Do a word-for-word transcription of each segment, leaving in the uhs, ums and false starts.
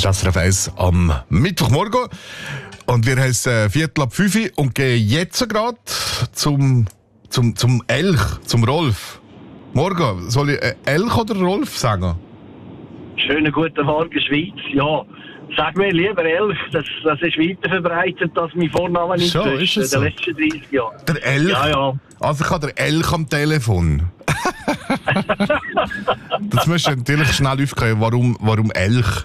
Das ist S R F eins am Mittwochmorgen. Und wir haben äh, Viertel ab fünf und gehen jetzt gerade zum, zum, zum Elch, zum Rolf. Morgen, soll ich äh, Elch oder Rolf sagen? Schönen guten Morgen, Schweiz. Ja, sag mir lieber Elch, das, das ist weiter verbreitet als mein Vorname in so, ist es so? den letzten dreißig Jahren. Der Elch? Ja, ja. Also ich habe den Elch am Telefon. Das musst du natürlich schnell aufklären, warum, warum Elch?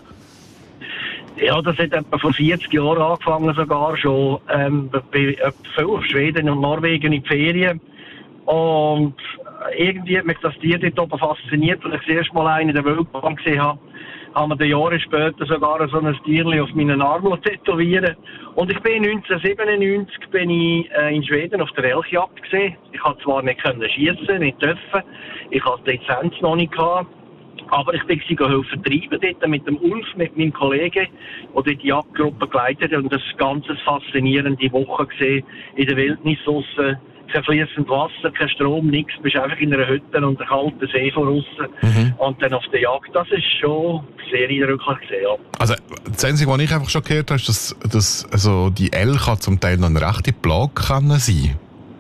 Ja, das hat etwa vor vierzig Jahren angefangen sogar schon. Ähm, bei viel auf Schweden und Norwegen in die Ferien. Und irgendwie hat mich das Tier dort oben fasziniert, als ich das erste Mal einen in der Wildbahn gesehen habe. Haben wir Jahre später sogar so ein Tierchen auf meinen Arm tätowieren. Und ich bin neunzehnhundertsiebenundneunzig bin ich, äh, in Schweden auf der Elchjagd gesehen. Ich konnte zwar nicht schiessen, nicht dürfen. Ich hatte die Lizenz noch nicht gehabt. Aber ich bin sie helfen treiben dort mit dem Ulf, mit meinem Kollegen, der dort die Jagdgruppe geleitet hat. Und das ganz faszinierende Woche gesehen in der Wildnis draussen. Kein fließendes Wasser, kein Strom, nichts. Du bist einfach in einer Hütte und einem kalten See von aussen. Mhm. Und dann auf der Jagd. Das ist schon sehr eindrücklich gesehen, ja. Also, das Einzige, was ich einfach schon gehört habe, ist, dass, dass also die Elche zum Teil noch eine rechte Plage kann sein.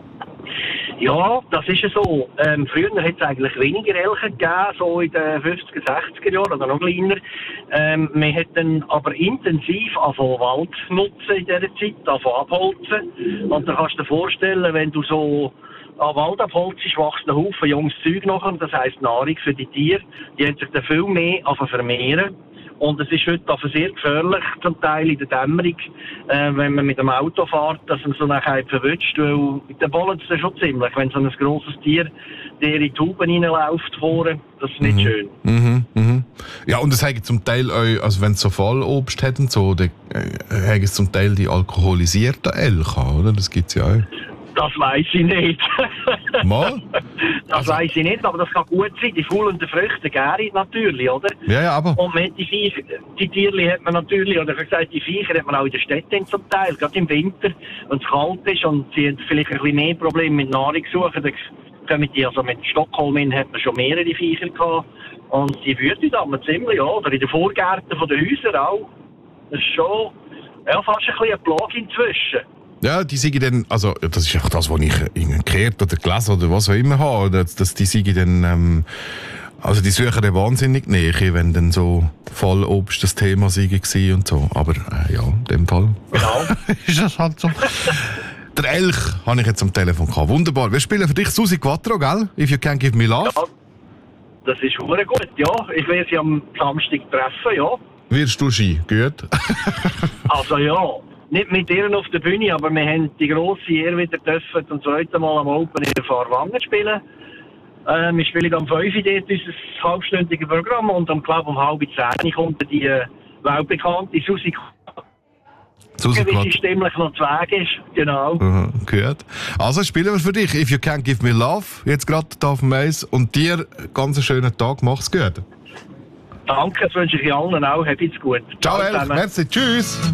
Ja, das ist ja so. Ähm, früher hat es eigentlich weniger Elche gegeben, so in den fünfziger, sechziger Jahren oder noch kleiner. Ähm, man hat dann aber intensiv angefangen Wald nutzen in dieser Zeit, angefangen abholzen. Und da kannst du dir vorstellen, wenn du so an Wald abholzt, wächst ein Haufen junges Zeug nachher, das heisst Nahrung für die Tiere. Die haben sich dann viel mehr angefangen vermehren. Und es ist heute also sehr gefährlich, zum Teil in der Dämmerung, äh, wenn man mit dem Auto fährt, dass man so nachher verwünscht, weil der bollet es schon ziemlich, wenn so ein grosses Tier der in die Tauben reinläuft vorne, das ist nicht mhm. schön. Mhm. Mhm. Ja, und es haben zum Teil auch, also wenn es so Fallobst hat und so, dann äh, haben es zum Teil die alkoholisierten Elche, oder? Das gibt es ja auch. Das weiss ich nicht. Mal? Das also, weiss ich nicht, aber das kann gut sein. Die faulenden Früchte, Gäri natürlich, oder? Ja, ja, aber... Und man, die, Viecher, die Tierli hat man natürlich, oder ich habe gesagt, die Viecher hat man auch in den Städten zum Teil, gerade im Winter, wenn es kalt ist und sie haben vielleicht ein bisschen mehr Probleme mit Nahrungssuche, dann kommen die, also mit Stockholm hin hat man schon mehrere Viecher gehabt und die wüten dann ziemlich, ja, oder in den Vorgärten von den Häusern auch. Das ist schon, ja, fast ein bisschen eine Plage inzwischen. Ja, die sagen dann, also das ist auch das, was ich gehört oder gelesen oder was auch immer habe, dass, dass die sagen dann, ähm, also die suchen dann wahnsinnig Nähe, wenn dann so Fallobst das Thema war und so. Aber äh, ja, in dem Fall genau. ist das halt so. Der Elch habe ich jetzt am Telefon gehabt. Wunderbar. Wir spielen für dich Susi Quattro, gell? If you can give me love. Ja, das ist verdammt gut, ja. Ich werde sie am Samstag treffen, ja. Wirst du Ski? Gut. Also ja. Nicht mit ihr auf der Bühne, aber wir haben die grosse Ehre wieder dürfen zum zweiten Mal am Open in der Fahrwangen spielen. Äh, wir spielen am fünf Uhr dort unser halbstündiges Programm und am glaube um halb zehn kommt die äh, weltbekannte Susi Susi Quattro. Wie sie stimmlich noch zu Weg ist, genau. Mhm, gut. Also spielen wir für dich If You Can't Give Me Love, jetzt gerade hier auf dem Eis und dir ganz einen schönen Tag, mach's gut. Danke, das wünsche ich allen auch, habt's gut. Ciao Elch, merci, tschüss.